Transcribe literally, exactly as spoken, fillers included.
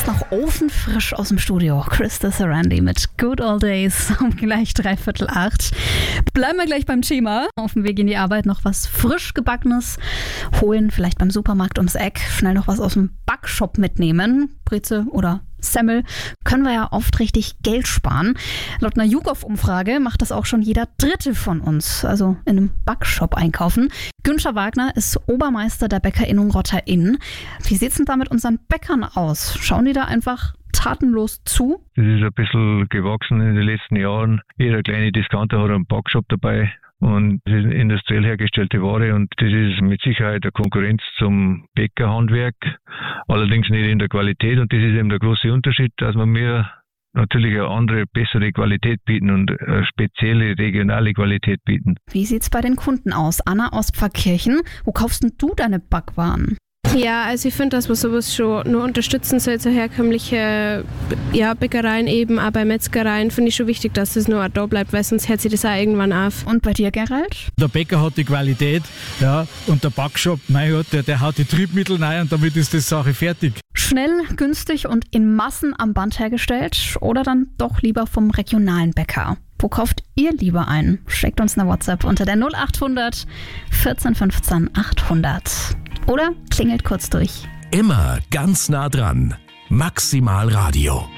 noch ofenfrisch aus dem Studio. Krista Sarandi mit Good Old Days um gleich dreiviertel acht. Bleiben wir gleich beim Thema. Auf dem Weg in die Arbeit noch was frisch gebackenes holen, vielleicht beim Supermarkt ums Eck, schnell noch was aus dem Backshop mitnehmen. Breze oder Semmel, können wir ja oft richtig Geld sparen. Laut einer YouGov-Umfrage macht das auch schon jeder Dritte von uns, also in einem Backshop einkaufen. Günther Wagner ist Obermeister der BäckerInnung Rotter-Inn. Wie sieht's denn da mit unseren Bäckern aus? Schauen die da einfach tatenlos zu? Das ist ein bisschen gewachsen in den letzten Jahren. Jeder kleine Discounter hat einen Backshop dabei. Und das ist industriell hergestellte Ware und das ist mit Sicherheit eine Konkurrenz zum Bäckerhandwerk, allerdings nicht in der Qualität, und das ist eben der große Unterschied, dass wir mir natürlich eine andere, bessere Qualität bieten und eine spezielle regionale Qualität bieten. Wie sieht's bei den Kunden aus? Anna aus Pfarrkirchen, wo kaufst denn du deine Backwaren? Ja, also ich finde, dass man sowas schon nur unterstützen soll, so herkömmliche ja, Bäckereien eben, aber Metzgereien finde ich schon wichtig, dass das nur da bleibt, weil sonst hört sich das auch irgendwann auf. Und bei dir, Gerald? Der Bäcker hat die Qualität, ja, und der Backshop, mein Gott, der, der haut die Triebmittel rein und damit ist die Sache fertig. Schnell, günstig und in Massen am Band hergestellt oder dann doch lieber vom regionalen Bäcker? Wo kauft ihr lieber ein? Schickt uns eine WhatsApp unter der null acht hundert vierzehn fünfzehn achthundert. Oder klingelt kurz durch. Immer ganz nah dran. Maximal Radio.